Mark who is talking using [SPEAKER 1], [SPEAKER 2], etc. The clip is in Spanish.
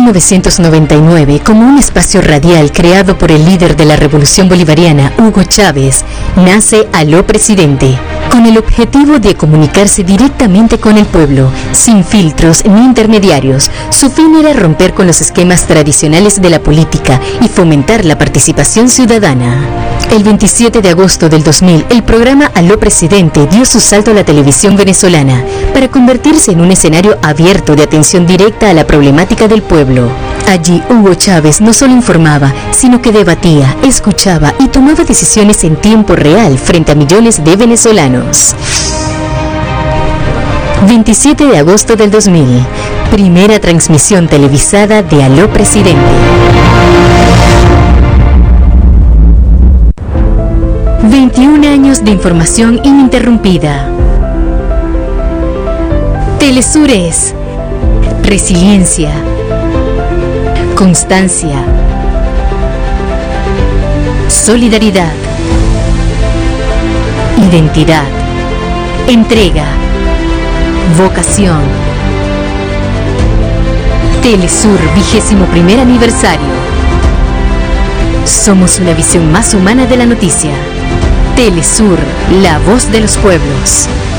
[SPEAKER 1] 1999, como un espacio radial creado por el líder de la Revolución Bolivariana, Hugo Chávez, nace Aló Presidente, con el objetivo de comunicarse directamente con el pueblo, sin filtros ni intermediarios. Su fin era romper con los esquemas tradicionales de la política y fomentar la participación ciudadana. El 27 de agosto del 2000, el programa Aló Presidente dio su salto a la televisión venezolana para convertirse en un escenario abierto de atención directa a la problemática del pueblo. Allí, Hugo Chávez no solo informaba, sino que debatía, escuchaba y tomaba decisiones en tiempo real frente a millones de venezolanos. 27 de agosto del 2000, primera transmisión televisada de Aló Presidente. 21 años de información ininterrumpida. Telesur es resiliencia, constancia, solidaridad, identidad, entrega, vocación. Telesur, 21º aniversario. Somos una visión más humana de la noticia. Telesur, la voz de los pueblos.